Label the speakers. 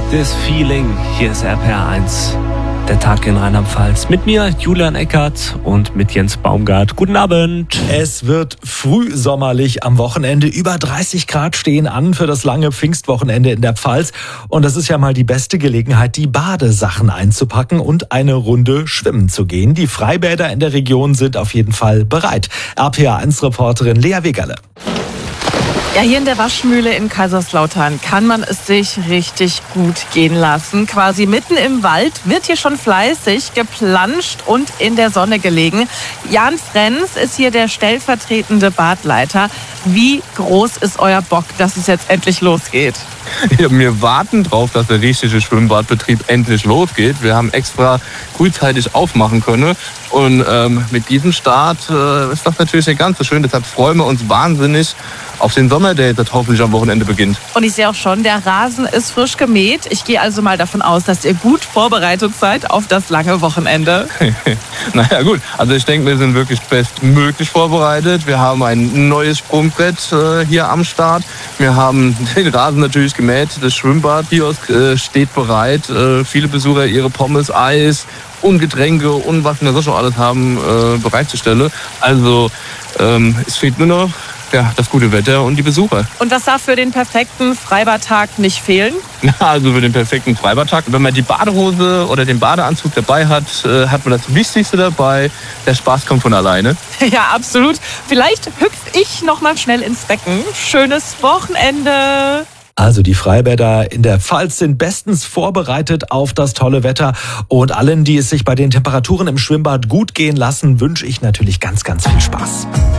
Speaker 1: This Feeling. Hier ist RPR1. Der Tag in Rheinland-Pfalz. Mit mir, Julian Eckert, und mit Jens Baumgart. Guten Abend.
Speaker 2: Es wird frühsommerlich am Wochenende. Über 30 Grad stehen an für das lange Pfingstwochenende in der Pfalz. Und das ist ja mal die beste Gelegenheit, die Badesachen einzupacken und eine Runde schwimmen zu gehen. Die Freibäder in der Region sind auf jeden Fall bereit. RPR1-Reporterin Lea Wegerle.
Speaker 3: Ja, hier in der Waschmühle in Kaiserslautern kann man es sich richtig gut gehen lassen. Quasi mitten im Wald wird hier schon fleißig geplanscht und in der Sonne gelegen. Jan Frenz ist hier der stellvertretende Badleiter. Wie groß ist euer Bock, dass es jetzt endlich losgeht?
Speaker 4: Ja, wir warten drauf, dass der richtige Schwimmbadbetrieb endlich losgeht. Wir haben extra frühzeitig aufmachen können. Und mit diesem Start ist das natürlich nicht ganz so schön. Deshalb freuen wir uns wahnsinnig auf den Sommer, der jetzt hoffentlich am Wochenende beginnt.
Speaker 3: Und ich sehe auch schon, der Rasen ist frisch gemäht. Ich gehe also mal davon aus, dass ihr gut vorbereitet seid auf das lange Wochenende.
Speaker 4: Naja gut, also ich denke, wir sind wirklich bestmöglich vorbereitet. Wir haben ein neues Sprungbrett hier am Start. Wir haben den Rasen natürlich gemäht. Das Schwimmbadkiosk steht bereit. Viele Besucher ihre Pommes, Eis und Getränke und was wir so schon alles haben bereitzustellen. Also es fehlt nur noch das gute Wetter und die Besucher.
Speaker 3: Und was darf für den perfekten Freibadtag nicht fehlen?
Speaker 4: Also für den perfekten Freibadtag, wenn man die Badehose oder den Badeanzug dabei hat, hat man das Wichtigste dabei. Der Spaß kommt von alleine.
Speaker 3: Ja, absolut. Vielleicht hüpfe ich noch mal schnell ins Becken. Schönes Wochenende.
Speaker 2: Also die Freibäder in der Pfalz sind bestens vorbereitet auf das tolle Wetter. Und allen, die es sich bei den Temperaturen im Schwimmbad gut gehen lassen, wünsche ich natürlich ganz, ganz viel Spaß.